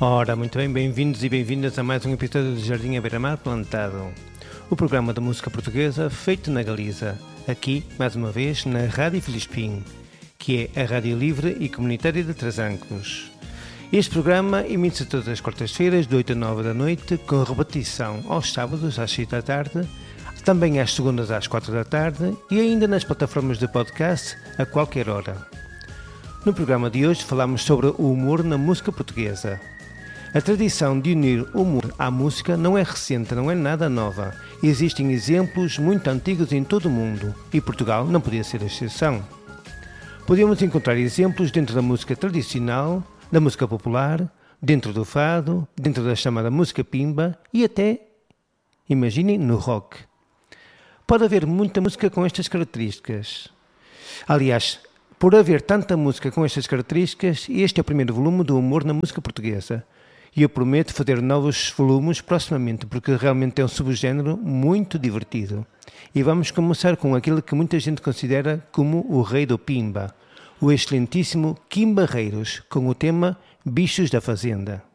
Ora, muito bem, bem-vindos e bem-vindas a mais um episódio do Jardim à Beira-Mar Plantado, o programa da música portuguesa feito na Galiza, aqui, mais uma vez, na Rádio Filispim, que é a rádio livre e comunitária de Trasancos. Este programa emite-se todas as quartas-feiras, de 8 a 9 da noite, com repetição aos sábados, às 6 da tarde, também às segundas, às 4 da tarde e ainda nas plataformas de podcast, a qualquer hora. No programa de hoje falamos sobre o humor na música portuguesa. A tradição de unir o humor à música não é recente, não é nada nova. Existem exemplos muito antigos em todo o mundo e Portugal não podia ser a exceção. Podemos encontrar exemplos dentro da música tradicional, da música popular, dentro do fado, dentro da chamada música pimba e até, imaginem, no rock. Pode haver muita música com estas características. Aliás, por haver tanta música com estas características, este é o primeiro volume do humor na música portuguesa. E eu prometo fazer novos volumes proximamente, porque realmente é um subgénero muito divertido. E vamos começar com aquilo que muita gente considera como o rei do pimba, o excelentíssimo Kim Barreiros, com o tema Bichos da Fazenda.